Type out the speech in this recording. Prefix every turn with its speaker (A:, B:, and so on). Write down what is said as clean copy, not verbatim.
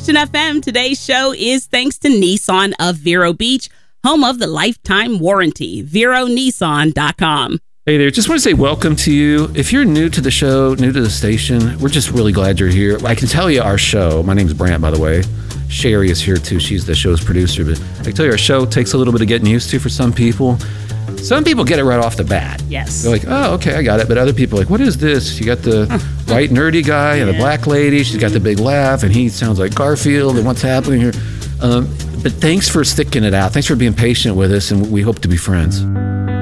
A: Action FM. Today's show is thanks to Nissan of Vero Beach, home of the lifetime warranty. VeroNissan.com.
B: Hey there, just want to say welcome to you. If you're new to the show, new to the station, we're just really glad you're here. I can tell you our show, my name's Brant, by the way. Sherry is here too, she's the show's producer, but I can tell you our show takes a little bit of getting used to for some people. Some people get it right off the bat.
A: Yes.
B: They're like, oh, okay, I got it. But other people are like, what is this? You got the white nerdy guy and the black lady. She's got the big laugh, and he sounds like Garfield, and what's happening here? But thanks for sticking it out. Thanks for being patient with us, and we hope to be friends.